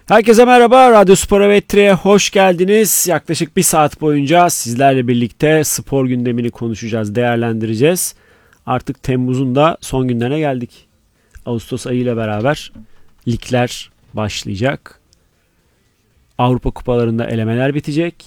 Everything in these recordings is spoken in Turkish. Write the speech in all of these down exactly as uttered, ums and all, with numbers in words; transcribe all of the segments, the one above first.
Herkese merhaba, Radyo Spor Evettri'ye hoş geldiniz. Yaklaşık bir saat boyunca sizlerle birlikte spor gündemini konuşacağız, değerlendireceğiz. Artık Temmuz'un da son günlerine geldik. Ağustos ayı ile beraber ligler başlayacak. Avrupa kupalarında elemeler bitecek.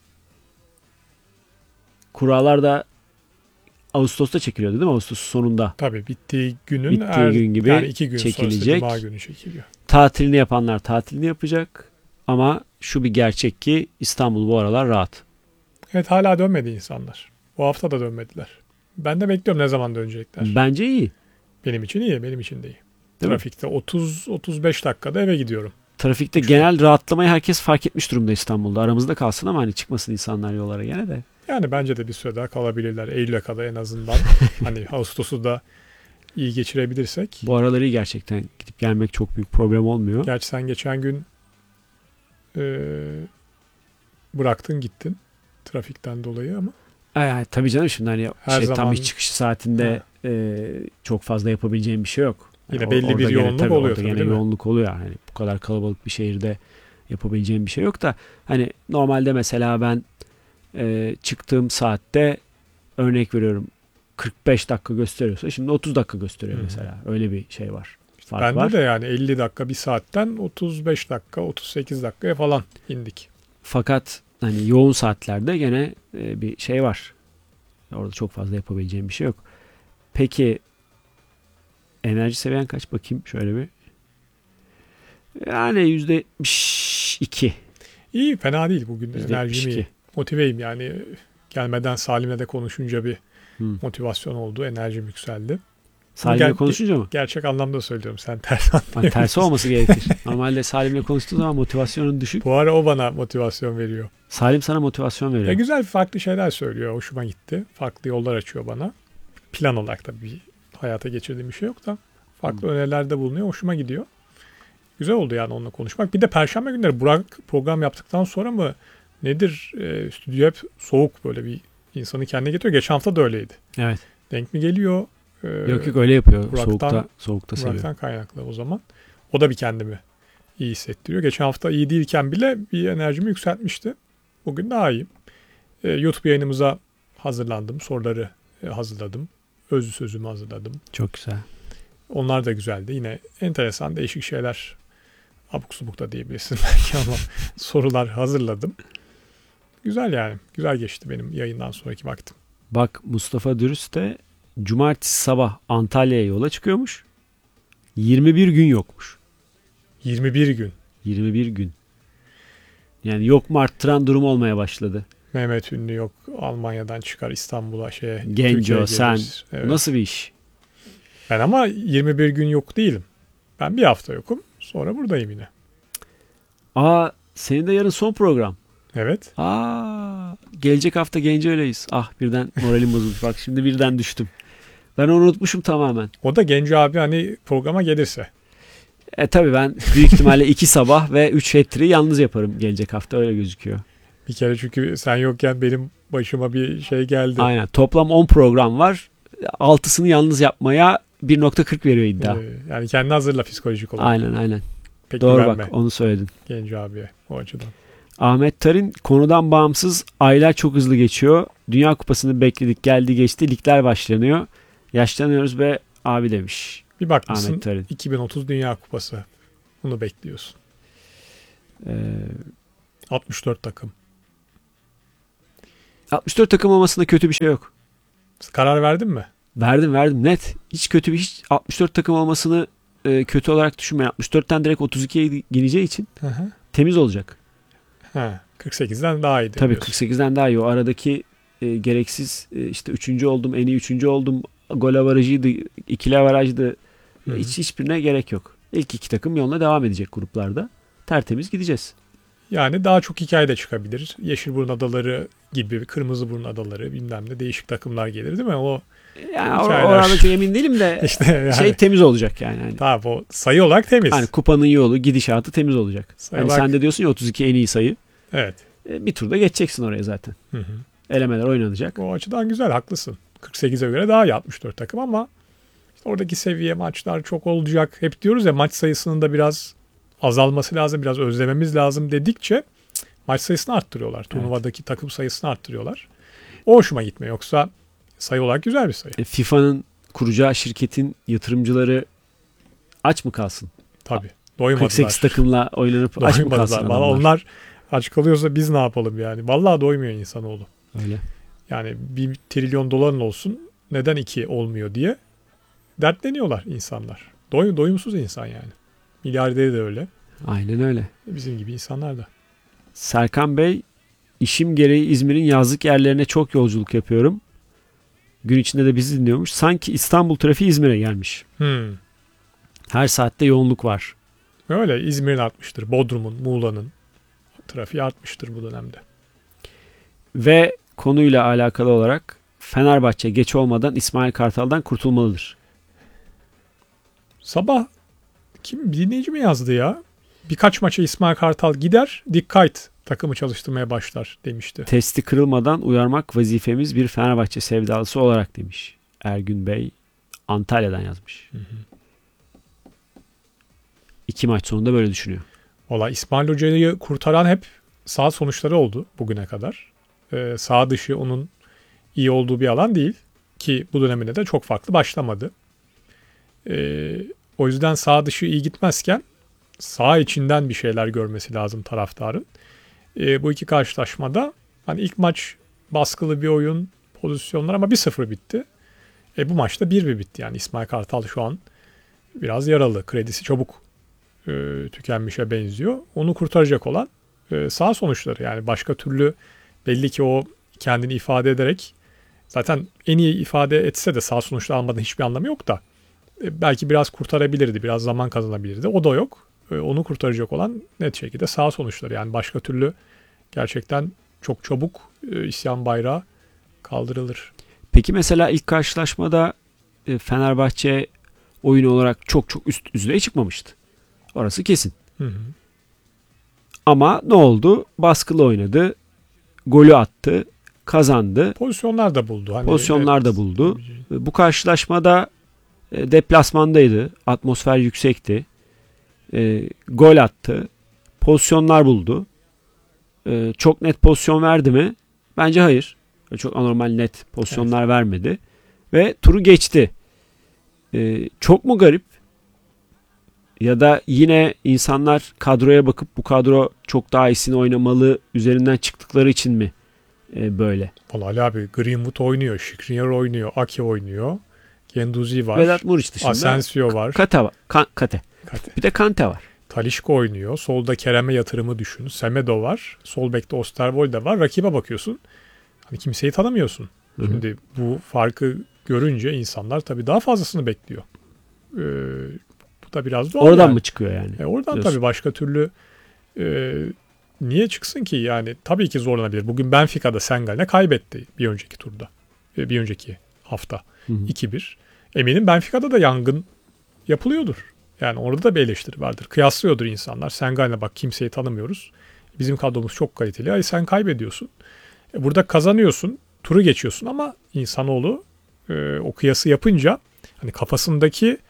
Kurallar da Ağustos'ta çekiliyordu değil mi? Ağustos sonunda. Tabii bittiği günün bittiği er, gün gibi yani iki gün çekilecek. Cuma günü çekiliyor. Tatilini yapanlar tatilini yapacak. Ama şu bir gerçek ki İstanbul bu aralar rahat. Evet, hala dönmedi insanlar. Bu hafta da dönmediler. Ben de bekliyorum ne zaman dönecekler. Bence iyi. Benim için iyi, benim için de iyi. Değil Trafikte otuz otuz beş dakikada eve gidiyorum. Trafikte genel rahatlamayı herkes fark etmiş durumda İstanbul'da. Aramızda kalsın ama hani çıkmasın insanlar yollara gene de. Yani bence de bir süre daha kalabilirler. Eylül'e kadar en azından. Hani Ağustos'u da iyi geçirebilirsek. Bu araları iyi gerçekten. Gidip gelmek çok büyük problem olmuyor. Gerçi sen geçen gün e, bıraktın gittin. Trafikten dolayı ama. Ay, ay, tabii canım şimdi hani Her şey, zaman, tam iş çıkışı saatinde e, çok fazla yapabileceğim bir şey yok. Yine Yani belli orada bir gene, yoğunluk tabii, oluyor orada tabii, gene değil mi? yoğunluk oluyor yani. Bu kadar kalabalık bir şehirde yapabileceğim bir şey yok da hani normalde mesela ben e, çıktığım saatte örnek veriyorum kırk beş dakika gösteriyorsa şimdi otuz dakika gösteriyor mesela. Öyle bir şey var. Fark Bende var. de yani elli dakika bir saatten otuz beş dakika otuz sekiz dakikaya falan indik. Fakat hani yoğun saatlerde gene e, bir şey var. Orada çok fazla yapabileceğim bir şey yok. Peki enerji seviyen kaç bakayım şöyle bir. Yani yüzde yetmiş iki. İyi, fena değil bugün. yüzde Enerjim yetmiş iki. iyi. Motiveyim yani. Gelmeden Salim'le de konuşunca bir Hmm. motivasyon oldu. Enerjim yükseldi. Salim'le Ger- konuşunca mı? Gerçek anlamda söylüyorum. Sen ters Yani anlıyorsun. tersi olması gerekir. Normalde Salim'le konuştuğu zaman motivasyonun düşük. Bu ara o bana motivasyon veriyor. Salim sana motivasyon veriyor. Ya güzel, farklı şeyler söylüyor. Hoşuma gitti. Farklı yollar açıyor bana. Plan olarak da bir hayata geçirdiğim bir şey yok da farklı Hmm. önerilerde bulunuyor. Hoşuma gidiyor. Güzel oldu yani onunla konuşmak. Bir de Perşembe günleri Burak program yaptıktan sonra mı nedir? E, stüdyo hep soğuk, böyle bir insanı kendine getiriyor. Geçen hafta da öyleydi. Evet. Denk mi geliyor? E, Yok yok öyle yapıyor. Burak'tan- soğukta soğukta seviyor. Burak'tan kaynaklı o zaman. O da bir kendimi iyi hissettiriyor. Geçen hafta iyi değilken bile bir enerjimi yükseltmişti. Bugün daha iyiyim. E, YouTube yayınımıza hazırlandım. Soruları e, hazırladım. Özlü sözümü hazırladım. Çok güzel. Onlar da güzeldi. Yine enteresan, değişik şeyler, abuk subuk da diyebilirsin belki ama sorular hazırladım. Güzel yani. Güzel geçti benim yayından sonraki vaktim. Bak Mustafa Dürüst de cumartesi sabah Antalya'ya yola çıkıyormuş. yirmi bir gün yokmuş. yirmi bir gün. yirmi bir gün. Yani yok mu arttıran durum olmaya başladı. Mehmet Ünlü yok. Almanya'dan çıkar İstanbul'a şeye. Genco Türkiye'ye sen. gelir. Evet. Nasıl bir iş? Ben ama yirmi bir gün yok değilim. Ben bir hafta yokum. Sonra buradayım yine. Aa senin de yarın son program. Evet. Aa gelecek hafta Genco öyleyiz. Ah birden moralim bozuldu. Bak şimdi birden düştüm. Ben onu unutmuşum tamamen. O da Genco abi hani programa gelirse. E tabii ben büyük ihtimalle iki sabah ve üç hat-trick'i yalnız yaparım gelecek hafta, öyle gözüküyor. Bir kere çünkü sen yokken benim başıma bir şey geldi. Aynen. Toplam on program var. altısını yalnız yapmaya bir nokta kırk veriyor iddia. Ee, yani kendi hazırla psikolojik olarak. Aynen aynen. Pek Doğru güvenme bak onu söyledin. Genco abiye o açıdan. Ahmet Tarin konudan bağımsız, aylar çok hızlı geçiyor. Dünya Kupası'nı bekledik, geldi geçti, ligler başlanıyor. Yaşlanıyoruz be abi demiş Bir bakmışsın Ahmet Tarin. iki bin otuz Dünya Kupası. Bunu bekliyorsun. Ee, altmış dört takım. altmış dört takım olmasında kötü bir şey yok. Karar verdin mi? Verdim verdim net. Hiç kötü bir hiç altmış dört takım olmasını e, kötü olarak düşünmeyin. altmış dörtten direkt otuz ikiye geleceği için Hı hı. temiz olacak. Ha, kırk sekizden daha iyi Tabii diyorsun. kırk sekizden daha iyi. O aradaki e, gereksiz e, işte üçüncü oldum, en iyi üçüncü oldum, gol avarajıydı, ikili avarajdı. Hı hı. Hiç hiçbirine gerek yok. İlk iki takım yoluna devam edecek gruplarda. Tertemiz gideceğiz. Yani daha çok hikaye de çıkabilir. Yeşilburun Adaları gibi, Kırmızıburun Adaları bilmem ne değişik takımlar gelir değil mi? O Yani or- hikayeler. orada çok emin değilim de işte yani. şey temiz olacak yani. Hani, Tamam, o sayı olarak temiz. hani kupanın yolu, gidişatı temiz olacak. Sayı Hani olarak- sen de diyorsun ya otuz iki en iyi sayı. Evet. E, bir turda geçeceksin oraya zaten. Hı hı. Elemeler oynanacak. O açıdan güzel, haklısın. kırk sekize göre daha iyi altmış dört takım ama işte oradaki seviye maçlar çok olacak. Hep diyoruz ya, maç sayısının da biraz azalması lazım, biraz özlememiz lazım dedikçe maç sayısını arttırıyorlar. Turnuvadaki evet. takım sayısını arttırıyorlar. O hoşuma gitmiyor. Yoksa sayı olarak güzel bir sayı. E, FIFA'nın kuracağı şirketin yatırımcıları aç mı kalsın? Tabii. Doymadılar. kırk sekiz takımla oynanıp aç mı kalsın adamlar? Onlar aç kalıyorsa biz ne yapalım yani? Vallahi doymuyor insanoğlu. Öyle. Yani bir trilyon doların olsun neden iki olmuyor diye dertleniyorlar insanlar. Doy, doyumsuz insan yani. Milyarderi de öyle. Aynen öyle. Bizim gibi insanlar da. Serkan Bey, işim gereği İzmir'in yazlık yerlerine çok yolculuk yapıyorum. Gün içinde de bizi dinliyormuş. Sanki İstanbul trafiği İzmir'e gelmiş. Hmm. Her saatte yoğunluk var. Öyle İzmir'in artmıştır. Bodrum'un, Muğla'nın trafiği artmıştır bu dönemde. Ve konuyla alakalı olarak Fenerbahçe geç olmadan İsmail Kartal'dan kurtulmalıdır. Sabah kim dinleyici mi yazdı ya? Birkaç maça İsmail Kartal gider, dikkat takımı çalıştırmaya başlar demişti. Testi kırılmadan uyarmak vazifemiz bir Fenerbahçe sevdalısı olarak demiş. Ergün Bey Antalya'dan yazmış. Hı hı. İki maç sonunda böyle düşünüyor. Valla İsmail Hoca'yı kurtaran hep sağ sonuçları oldu bugüne kadar. Ee, sağ dışı onun iyi olduğu bir alan değil. Ki bu döneminde de çok farklı başlamadı. Ee, o yüzden sağ dışı iyi gitmezken sağ içinden bir şeyler görmesi lazım taraftarın. Ee, bu iki karşılaşmada hani ilk maç baskılı bir oyun, pozisyonlar ama bir sıfır bitti. E, bu maçta bir bir bitti. Yani İsmail Kartal şu an biraz yaralı. Kredisi çabuk e, tükenmişe benziyor. Onu kurtaracak olan e, sağ sonuçları. Yani başka türlü belli ki o kendini ifade ederek zaten en iyi ifade etse de sağ sonuçta almadan hiçbir anlamı yok da e, belki biraz kurtarabilirdi. Biraz zaman kazanabilirdi. O da yok. E, onu kurtaracak olan net şekilde sağ sonuçları. Yani başka türlü gerçekten çok çabuk e, isyan bayrağı kaldırılır. Peki mesela ilk karşılaşmada e, Fenerbahçe oyun olarak çok çok üst düzeye çıkmamıştı. Orası kesin. Hı hı. Ama ne oldu? Baskılı oynadı. Golü attı. Kazandı. Pozisyonlar da buldu. Hani Pozisyonlar da buldu. Bu karşılaşmada e, deplasmandaydı. Atmosfer yüksekti. E, gol attı. Pozisyonlar buldu. E, çok net pozisyon verdi mi? Bence hayır. Çok anormal net pozisyonlar evet. vermedi. Ve turu geçti. E, çok mu garip? Ya da yine insanlar kadroya bakıp bu kadro çok daha iyisini oynamalı üzerinden çıktıkları için mi e, böyle? Vallahi Ali abi Greenwood oynuyor, Skriniar oynuyor, Ake oynuyor, Guendouzi var, Vedat Muriç dışında Asensio var. Kate var. Kan- Kate. Kate. Bir de Kante var. Talisca oynuyor. Solda Kerem'e yatırımı düşün. Semedo var. Sol bekte Osterwolde var. Rakibe bakıyorsun. Hani kimseyi tanımıyorsun. Hı-hı. Şimdi bu farkı görünce insanlar tabii daha fazlasını bekliyor. Ee, bu da biraz doğal. Oradan yani. mı çıkıyor yani? E oradan diyorsun. Tabii başka türlü e, niye çıksın ki? Yani tabii ki zorlanabilir. Bugün Benfica'da Sengal'e kaybetti bir önceki turda. E, bir önceki hafta. Hı-hı. iki bir. Eminim Benfica'da da yangın yapılıyordur. Yani orada da bir eleştiri vardır. Kıyaslıyordur insanlar. Sengal'e bak kimseyi tanımıyoruz. Bizim kadromuz çok kaliteli. Ay sen kaybediyorsun. E, burada kazanıyorsun. Turu geçiyorsun ama insanoğlu e, o kıyası yapınca hani kafasındaki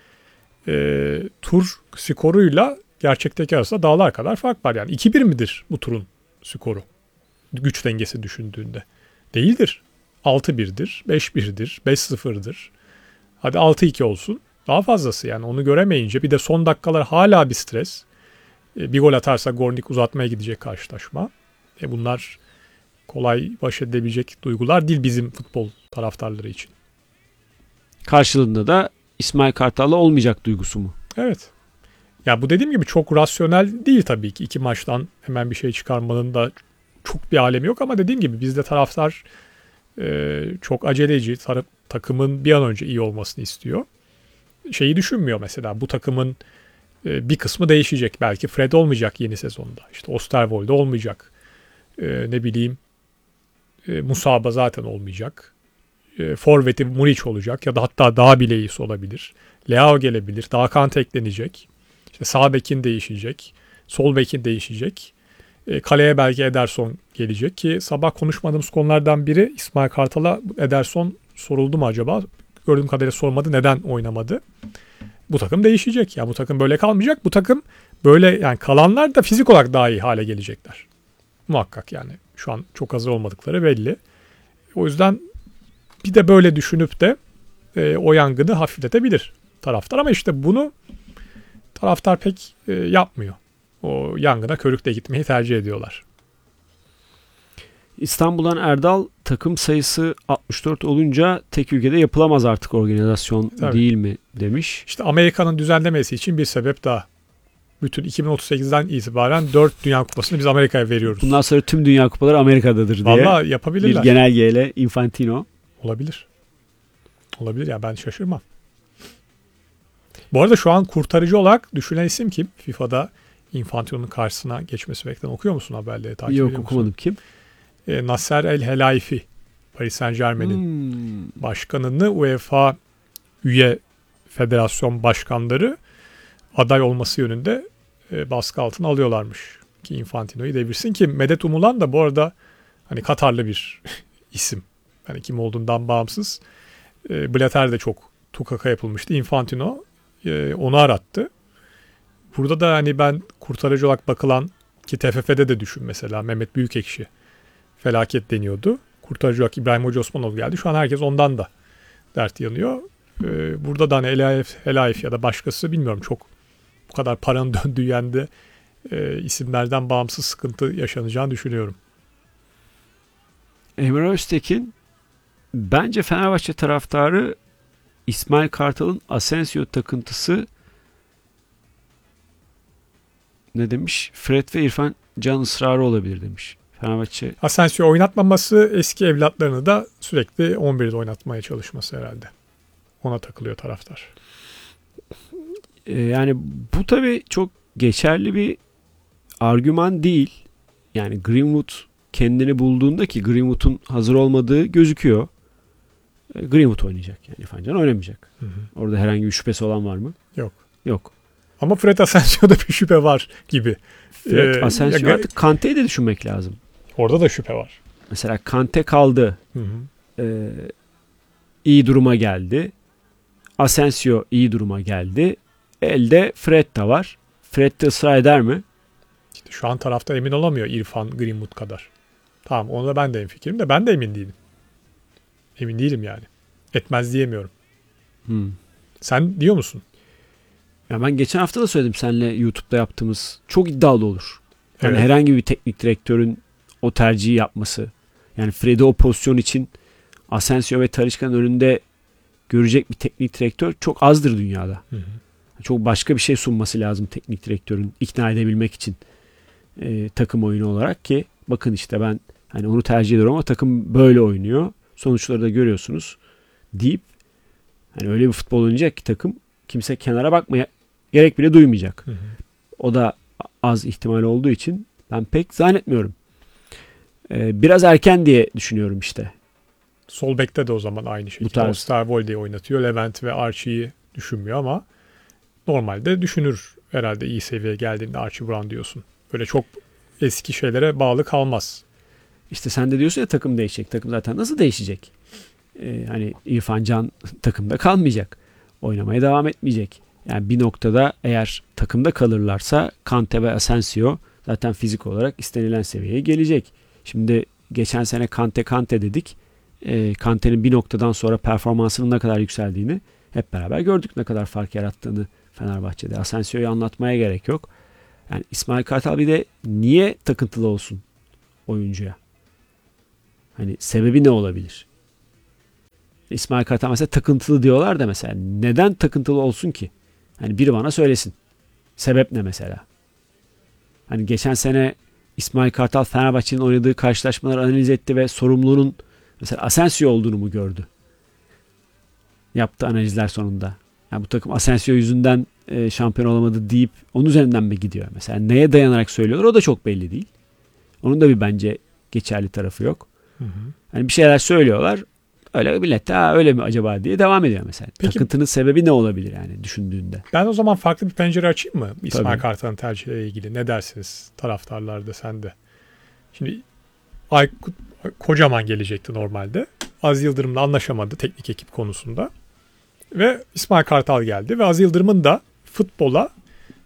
e, tur skoruyla gerçekteki arasında dağlar kadar fark var. Yani iki bir midir bu turun skoru? Güç dengesi düşündüğünde. Değildir. altı birdir, beş birdir, beş sıfırdır. Hadi altı iki olsun. Daha fazlası yani onu göremeyince bir de son dakikalar hala bir stres. E, bir gol atarsa Gornik uzatmaya gidecek karşılaşma. E, bunlar kolay baş edilebilecek duygular değil bizim futbol taraftarları için. Karşılığında da İsmail Kartal'la olmayacak duygusu mu? Evet. Ya bu dediğim gibi çok rasyonel değil tabii ki. İki maçtan hemen bir şey çıkarmanın da çok bir alemi yok ama dediğim gibi bizde taraftar e, çok aceleci. Taraf, takımın bir an önce iyi olmasını istiyor. Şeyi düşünmüyor mesela bu takımın e, bir kısmı değişecek. Belki Fred olmayacak yeni sezonda. İşte Osterwolde olmayacak. E, ne bileyim e, Musaba zaten olmayacak. E, Forvet'i Muriç olacak ya da hatta daha bile iyisi olabilir. Leao gelebilir. Daha Kante eklenecek. İşte sağ bekin değişecek. Sol bekin değişecek. E, kaleye belki Ederson gelecek ki sabah konuşmadığımız konulardan biri İsmail Kartal'a Ederson soruldu mu acaba? Gördüğüm kadarıyla sormadı. Neden oynamadı? Bu takım değişecek. Ya bu takım böyle kalmayacak. Bu takım böyle yani kalanlar da fizik olarak daha iyi hale gelecekler. Muhakkak yani. Şu an çok hazır olmadıkları belli. O yüzden bir de böyle düşünüp de e, o yangını hafifletebilir taraftar. Ama işte bunu taraftar pek e, yapmıyor. O yangına körükle gitmeyi tercih ediyorlar. İstanbul'dan Erdal, takım sayısı altmış dört olunca tek ülkede yapılamaz artık organizasyon Tabii. değil mi demiş. İşte Amerika'nın düzenlemesi için bir sebep daha. Bütün iki bin otuz sekizden itibaren dört Dünya Kupası'nı biz Amerika'ya veriyoruz. Bundan sonra tüm Dünya Kupaları Amerika'dadır diye. Vallahi Bir yapabilirler. genelgeyle Infantino. Olabilir. Olabilir ya, ben şaşırmam. Bu arada şu an kurtarıcı olarak düşünen isim kim? FIFA'da Infantino'nun karşısına geçmesi beklenen. Okuyor musun haberleri? Takip Yok, ediyor musun? okumadım. Kim? E, Nasser El Helaifi, Paris Saint Germain'in Hmm. başkanını UEFA üye federasyon başkanları aday olması yönünde e, baskı altına alıyorlarmış ki Infantino'yu devirsin, ki Medet Umulan da bu arada hani Katarlı bir isim. Hani kim olduğundan bağımsız. E, Blatter de çok tukaka yapılmıştı. Infantino e, onu arattı. Burada da hani ben kurtarıcı olarak bakılan, ki T F F'de de düşün mesela, Mehmet Büyükekşi felaket deniyordu. Kurtarıcı olarak İbrahim Hoca Osmanoğlu geldi. Şu an herkes ondan da dert yanıyor. Ee, burada da hani Elaif, Elaif ya da başkası, bilmiyorum, çok bu kadar paranın döndüğü yerde e, isimlerden bağımsız sıkıntı yaşanacağını düşünüyorum. Emre Öztekin, bence Fenerbahçe taraftarı İsmail Kartal'ın Asensio takıntısı, ne demiş? Fred ve İrfan Can ısrarı olabilir demiş. Fenerbahçe Asensio oynatmaması, eski evlatlarını da sürekli on birde oynatmaya çalışması herhalde. Ona takılıyor taraftar. Ee, yani bu tabii çok geçerli bir argüman değil. Yani Greenwood kendini bulduğunda, ki Greenwood'un hazır olmadığı gözüküyor. Ee, Greenwood oynayacak. Yani İrfan Can oynamayacak. Hı hı. Orada herhangi bir şüphesi olan var mı? Yok. Yok. Ama Fred Asensio'da bir şüphe var gibi. Fred Ee, Asensio, ya- artık Kante'yi de düşünmek lazım. Orada da şüphe var. Mesela Kante kaldı. Hı hı. Ee, iyi duruma geldi. Asensio iyi duruma geldi. Elde Fred de var. Fred de ısrar eder mi? İşte şu an taraftar emin olamıyor İrfan Greenwood kadar. Tamam, onda ben de hemfikirim de ben de emin değilim. Emin değilim yani. Etmez diyemiyorum. Hmm. Sen diyor musun? Ya ben geçen hafta da söyledim seninle YouTube'da yaptığımız, çok iddialı olur. Yani Evet. herhangi bir teknik direktörün o tercihi yapması. Yani Fred'i o pozisyon için Asensio ve Talisca'nın önünde görecek bir teknik direktör çok azdır dünyada. Hı hı. Çok başka bir şey sunması lazım teknik direktörün ikna edebilmek için e, takım oyunu olarak, ki bakın işte ben hani onu tercih ediyorum ama takım böyle oynuyor. Sonuçları da görüyorsunuz deyip hani öyle bir futbol oynayacak ki takım, kimse kenara bakmaya gerek bile duymayacak. Hı hı. O da az ihtimal olduğu için ben pek zannetmiyorum. Ee, biraz erken diye düşünüyorum işte. Sol bekte de o zaman aynı şekilde. tarz. Osterwolde'yi oynatıyor. Levent ve Archie'yi düşünmüyor ama normalde düşünür herhalde, iyi seviyeye geldiğinde Archie Brown diyorsun. Böyle çok eski şeylere bağlı kalmaz. İşte sen de diyorsun ya takım değişecek. Takım zaten nasıl değişecek? Ee, hani İrfan Can takımda kalmayacak. Oynamaya devam etmeyecek. Yani bir noktada eğer takımda kalırlarsa Kante ve Asensio zaten fizik olarak istenilen seviyeye gelecek. Şimdi geçen sene Kante Kante dedik. E, Kante'nin bir noktadan sonra performansının ne kadar yükseldiğini hep beraber gördük, ne kadar fark yarattığını Fenerbahçe'de. Asensio'yu anlatmaya gerek yok. Yani İsmail Kartal bir de niye takıntılı olsun oyuncuya? Hani sebebi ne olabilir? İsmail Kartal mesela takıntılı diyorlar da mesela neden takıntılı olsun ki? Hani biri bana söylesin. Sebep ne mesela? Hani geçen sene İsmail Kartal Fenerbahçe'nin oynadığı karşılaşmaları analiz etti ve sorumlunun mesela Asensio olduğunu mu gördü? Yaptığı analizler sonunda. Yani bu takım Asensio yüzünden e, şampiyon olamadı deyip onun üzerinden mi gidiyor? Mesela neye dayanarak söylüyorlar? O da çok belli değil. Onun da bir bence geçerli tarafı yok. Hı hı. Hani bir şeyler söylüyorlar. Öyle millet de ha, öyle mi acaba diye devam ediyor mesela. Peki- Takıntının sebebi ne olabilir yani düşündüğünde? Ben o zaman farklı bir pencere açayım mı İsmail Tabii. Kartal'ın tercihiyle ilgili? Ne dersiniz taraftarlar da, sen de? Şimdi Aykut Kocaman gelecekti normalde. Az Yıldırım'la anlaşamadı teknik ekip konusunda. Ve İsmail Kartal geldi ve Az Yıldırım'ın da futbola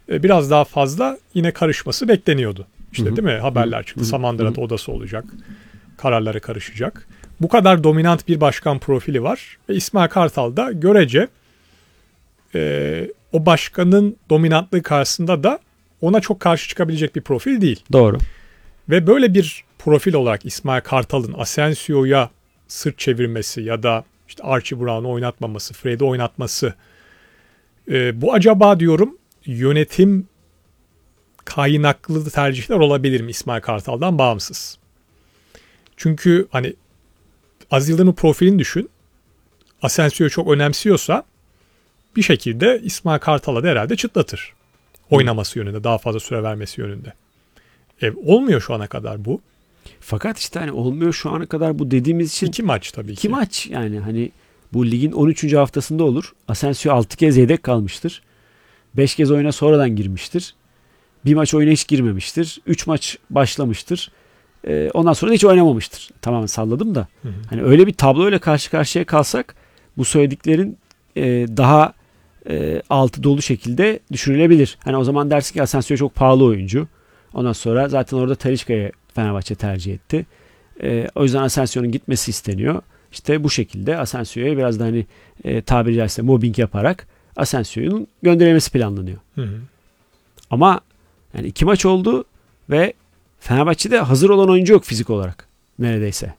e, biraz daha fazla yine karışması bekleniyordu. İşte Hı hı. değil mi? Haberler çıktı. Hı hı. Samandıra'da odası olacak. Kararlara karışacak. Bu kadar dominant bir başkan profili var. Ve İsmail Kartal da görece e, o başkanın dominantlığı karşısında da ona çok karşı çıkabilecek bir profil değil. Doğru. Ve böyle bir profil olarak İsmail Kartal'ın Asensio'ya sırt çevirmesi ya da işte Archie Brown'u oynatmaması, Fred'i oynatması, e, bu acaba diyorum yönetim kaynaklı tercihler olabilir mi İsmail Kartal'dan bağımsız? Çünkü hani Aziz Yıldırım'ın profilini düşün. Asensio'yu çok önemsiyorsa bir şekilde İsmail Kartal'a da herhalde çıtlatır. Oynaması yönünde, daha fazla süre vermesi yönünde. E, olmuyor şu ana kadar bu. Fakat işte hani olmuyor şu ana kadar bu dediğimiz için. İki maç tabii ki. İki maç yani hani bu ligin on üçüncü haftasında olur. Asensio altı kez yedek kalmıştır. beş kez oyuna sonradan girmiştir. Bir maç oyuna hiç girmemiştir. üç maç başlamıştır. Ee, ondan sonra da hiç oynamamıştır. Tamamen salladım da. Hı hı. Hani öyle bir tabloyla karşı karşıya kalsak bu söylediklerin e, daha e, altı dolu şekilde düşünülebilir. Hani o zaman dersin ki Asensio çok pahalı oyuncu. Ondan sonra zaten orada Talisca'yı Fenerbahçe tercih etti. E, o yüzden Asensio'nun gitmesi isteniyor. İşte bu şekilde Asensio'ya biraz da hani e, tabiri caizse mobbing yaparak Asensio'nun gönderilmesi planlanıyor. Hı hı. Ama yani iki maç oldu ve Fenerbahçe'de hazır olan oyuncu yok fizik olarak neredeyse.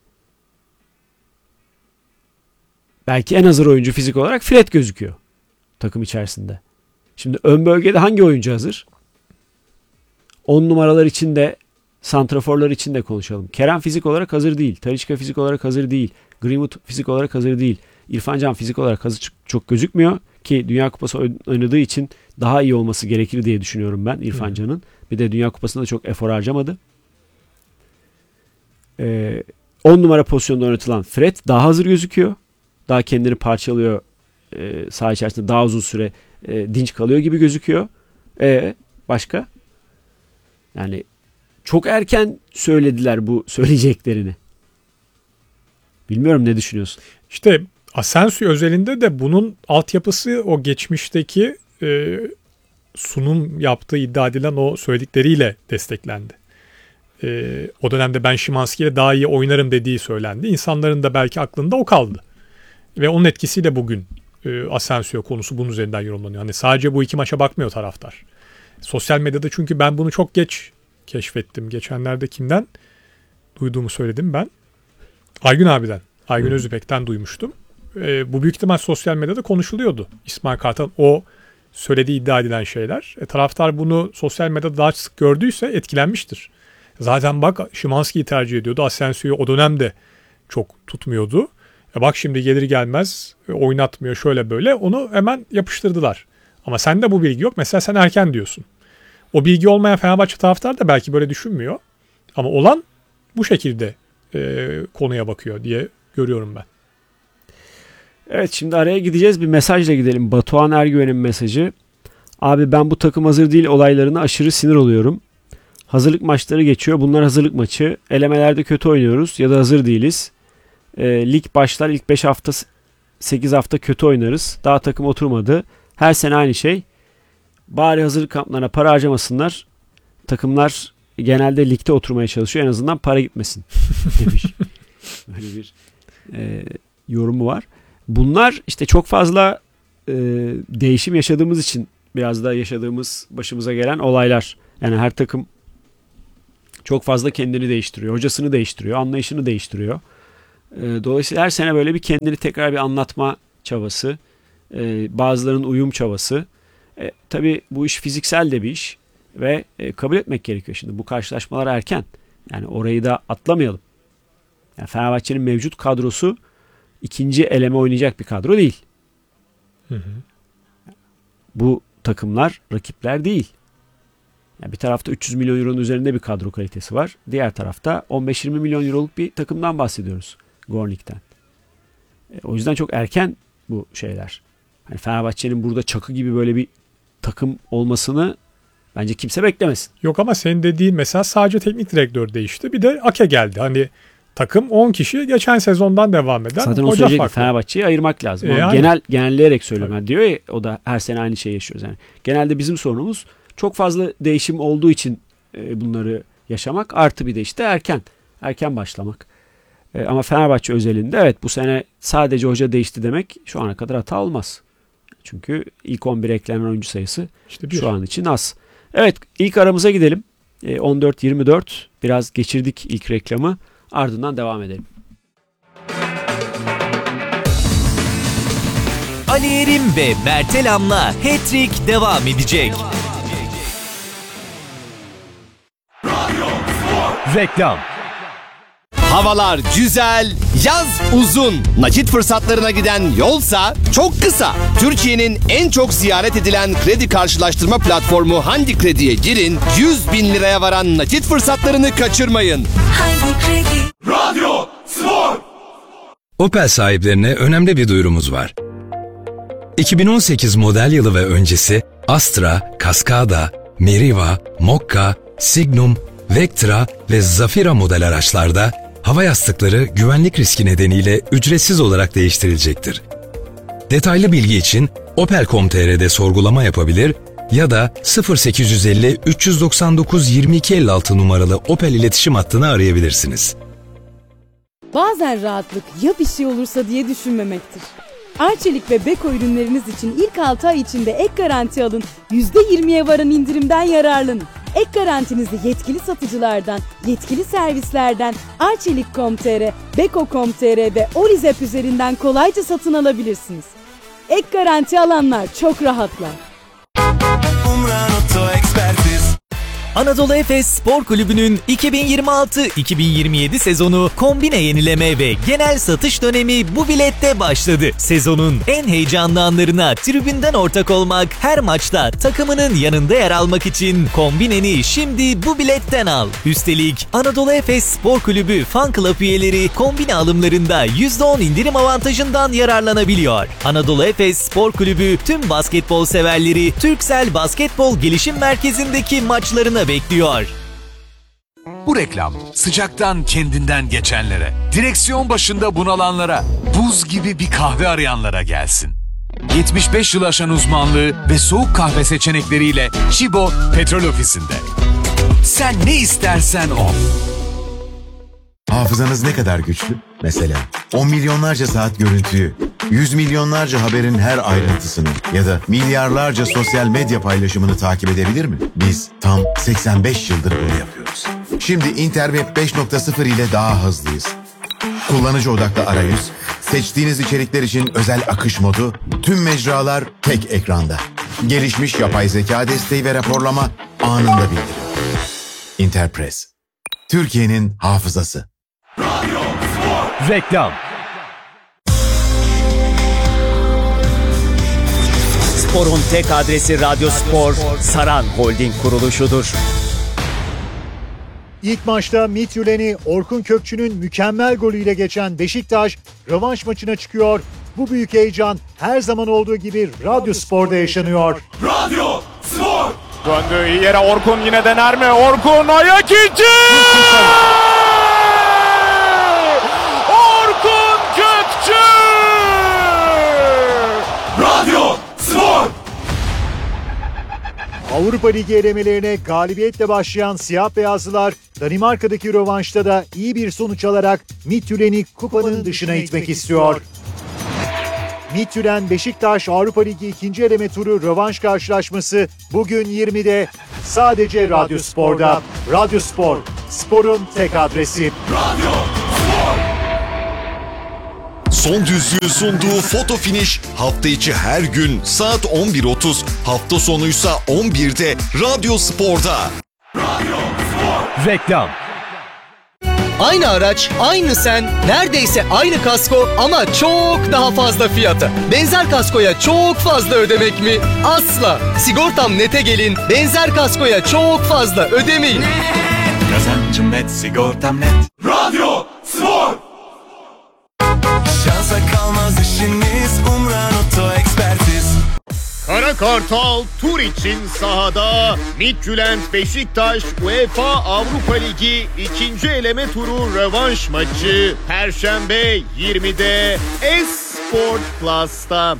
Belki en hazır oyuncu fizik olarak Fred gözüküyor takım içerisinde. Şimdi ön bölgede hangi oyuncu hazır? on numaralar için de santraforlar için de konuşalım. Kerem fizik olarak hazır değil. Talisca fizik olarak hazır değil. Greenwood fizik olarak hazır değil. İrfan Can fizik olarak hazır çok gözükmüyor ki Dünya Kupası oynadığı için daha iyi olması gerekir diye düşünüyorum ben İrfan Can'ın. Bir de Dünya Kupası'nda çok efor harcamadı. Ee, on numara pozisyonda oynatılan Fred daha hazır gözüküyor. Daha kendini parçalıyor. E, saha içerisinde daha uzun süre e, dinç kalıyor gibi gözüküyor. E, başka? Yani çok erken söylediler bu söyleyeceklerini. Bilmiyorum ne düşünüyorsun? İşte Asensio özelinde de bunun altyapısı o geçmişteki e, sunum yaptığı iddia edilen o söyledikleriyle desteklendi. E, o dönemde ben Szymański ile daha iyi oynarım dediği söylendi. İnsanların da belki aklında o kaldı. Ve onun etkisiyle bugün e, Asensio konusu bunun üzerinden yorumlanıyor. Hani sadece bu iki maça bakmıyor taraftar. Sosyal medyada çünkü ben bunu çok geç keşfettim. Geçenlerde kimden duyduğumu söyledim ben. Aygün abiden. Aygün Özüpek'ten duymuştum. E, bu büyük ihtimal sosyal medyada konuşuluyordu. İsmail Kartal o söylediği iddia edilen şeyler. E, taraftar bunu sosyal medyada daha sık gördüyse etkilenmiştir. Zaten bak Szymański'yi tercih ediyordu. Asensio'yu o dönemde çok tutmuyordu. E, bak şimdi gelir gelmez e, oynatmıyor şöyle böyle. Onu hemen yapıştırdılar. Ama sende bu bilgi yok. Mesela sen erken diyorsun. O bilgi olmayan Fenerbahçe taraftar da belki böyle düşünmüyor. Ama olan bu şekilde e, konuya bakıyor diye görüyorum ben. Evet, şimdi araya gideceğiz. Bir mesajla gidelim. Batuhan Ergüven'in mesajı. Abi ben bu takım hazır değil olaylarına aşırı sinir oluyorum. Hazırlık maçları geçiyor. Bunlar hazırlık maçı. Elemelerde kötü oynuyoruz ya da hazır değiliz. E, lig başlar. İlk beş hafta sekiz hafta kötü oynarız. Daha takım oturmadı. Her sene aynı şey. Bari hazırlık kamplarına para harcamasınlar. Takımlar genelde ligde oturmaya çalışıyor. En azından para gitmesin demiş. Böyle bir e, yorumu var. Bunlar işte çok fazla e, değişim yaşadığımız için biraz da yaşadığımız başımıza gelen olaylar. Yani her takım çok fazla kendini değiştiriyor. Hocasını değiştiriyor. Anlayışını değiştiriyor. E, dolayısıyla her sene böyle bir kendini tekrar bir anlatma çabası. E, bazılarının uyum çabası. E, tabii bu iş fiziksel de bir iş. Ve e, kabul etmek gerekiyor. Şimdi bu karşılaşmalar erken. Yani orayı da atlamayalım. Yani Fenerbahçe'nin mevcut kadrosu ikinci eleme oynayacak bir kadro değil. Hı hı. Bu takımlar rakipler değil. Yani bir tarafta üç yüz milyon euronun üzerinde bir kadro kalitesi var. Diğer tarafta on beş yirmi milyon euroluk bir takımdan bahsediyoruz. Gornik'ten. E, o yüzden çok erken bu şeyler. Yani Fenerbahçe'nin burada Çakı gibi böyle bir takım olmasını bence kimse beklemesin. Yok ama senin dediğin mesela sadece teknik direktör değişti. Bir de Ake geldi. Hani takım on kişi geçen sezondan devam eden Zaten o hoca söyleyecek farklı. Fenerbahçe'yi ayırmak lazım. E, Ama yani. Genel genelleyerek söylüyorum. Yani diyor ya, o da her sene aynı şeyi yaşıyoruz. Yani genelde bizim sorunumuz çok fazla değişim olduğu için e, bunları yaşamak, artı bir de işte erken erken başlamak. E, ama Fenerbahçe özelinde evet, bu sene sadece hoca değişti demek şu ana kadar hata olmaz. Çünkü ilk on bire eklenen oyuncu sayısı İşte bir. şu an için az. Evet, ilk aramıza gidelim. E, on dört yirmi dört biraz geçirdik ilk reklamı. Ardından devam edelim. Ali Erim ve Mert Elam'la Hat-Trick devam edecek. Reklam. Havalar güzel, yaz uzun. Nakit fırsatlarına giden yolsa çok kısa. Türkiye'nin en çok ziyaret edilen kredi karşılaştırma platformu Handi Kredi'ye girin. yüz bin liraya varan nakit fırsatlarını kaçırmayın. Handi Kredi. Radyo Spor. Opel sahiplerine önemli bir duyurumuz var. iki bin on sekiz model yılı ve öncesi Astra, Cascada, Meriva, Mokka, Signum, Vectra ve Zafira model araçlarda hava yastıkları güvenlik riski nedeniyle ücretsiz olarak değiştirilecektir. Detaylı bilgi için opel nokta com nokta tr'de sorgulama yapabilir ya da sıfır sekiz yüz elli üç yüz doksan dokuz yirmi iki elli altı numaralı Opel iletişim hattını arayabilirsiniz. Bazen rahatlık ya bir şey olursa diye düşünmemektir. Arçelik ve Beko ürünleriniz için ilk altı ay içinde ek garanti alın, yüzde yirmiye varan indirimden yararlanın. Ek garantinizi yetkili satıcılardan, yetkili servislerden Arçelik nokta com nokta tr, Beko nokta com nokta tr ve Olizep üzerinden kolayca satın alabilirsiniz. Ek garanti alanlar çok rahatlar. Umran Oto Ekspertiz. Anadolu Efes Spor Kulübü'nün iki bin yirmi altı iki bin yirmi yedi sezonu kombine yenileme ve genel satış dönemi bu bilette başladı. Sezonun en heyecanlı anlarına tribünden ortak olmak, her maçta takımının yanında yer almak için kombineni şimdi bu biletten al. Üstelik Anadolu Efes Spor Kulübü Fan Club üyeleri kombine alımlarında yüzde on indirim avantajından yararlanabiliyor. Anadolu Efes Spor Kulübü tüm basketbol severleri Türksel Basketbol Gelişim Merkezi'ndeki maçlarına bekliyor. Bu reklam sıcaktan kendinden geçenlere, direksiyon başında bunalanlara, buz gibi bir kahve arayanlara gelsin. yetmiş beş yıl aşan uzmanlığı ve soğuk kahve seçenekleriyle Chibo Petrol Ofisi'nde. Sen ne istersen o. Hafızanız ne kadar güçlü? Mesela on milyonlarca saat görüntüyü, yüz milyonlarca haberin her ayrıntısını ya da milyarlarca sosyal medya paylaşımını takip edebilir mi? Biz tam seksen beş yıldır bunu yapıyoruz. Şimdi Interweb beş nokta sıfır ile daha hızlıyız. Kullanıcı odaklı arayüz, seçtiğiniz içerikler için özel akış modu, tüm mecralar tek ekranda. Gelişmiş yapay zeka desteği ve raporlama anında bildirim. Interpress, Türkiye'nin hafızası. Reklam. Spor'un tek adresi Radyo Spor, Saran Holding kuruluşudur. İlk maçta Midtjylland'i Orkun Kökçü'nün mükemmel golüyle geçen Beşiktaş rövanş maçına çıkıyor. Bu büyük heyecan her zaman olduğu gibi Radyo Spor'da yaşanıyor. Radyo Spor. Döndü iyi yere, Orkun yine dener mi? Orkun ayak içi! Orkun Kökçü! Radyo Spor. Avrupa Ligi elemelerine galibiyetle başlayan siyah beyazlılar Danimarka'daki rövanşta da iyi bir sonuç alarak Midtjylland'i kupanın dışına itmek istiyor. Midtjylland Beşiktaş Avrupa Ligi ikinci eleme turu rövanş karşılaşması bugün yirmide sadece Radyo Spor'da. Radyo Spor, sporun tek adresi. Radyo Spor. Son Düzlüğü sunduğu Foto Finish hafta içi her gün saat on bir otuz, hafta sonuysa on birde Radyo Spor'da. Radyo Spor. Reklam. Aynı araç, aynı sen, neredeyse aynı kasko ama çok daha fazla fiyata. Benzer kaskoya çok fazla ödemek mi? Asla. Sigortam Net'e gelin, benzer kaskoya çok fazla ödemeyin. Kazancım net, sigortam net. Radyo Spor. Şansa kalmaz işiniz, Umran Oto Ekspertiz. Kara Kartal tur için sahada. Midtjylland Beşiktaş UEFA Avrupa Ligi ikinci eleme turu rövanş maçı Perşembe yirmide Esport Plus'ta.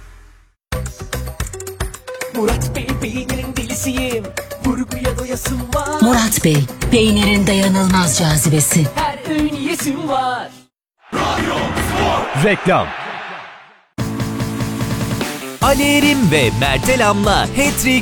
Murat Bey peynirin delisiyim. Vurguya doyasım var. Murat Bey peynirin dayanılmaz cazibesi. Her öğün yesim var. Radyo Spor. Reklam. Ali Erim ve Mert Elam'la Hat-Trick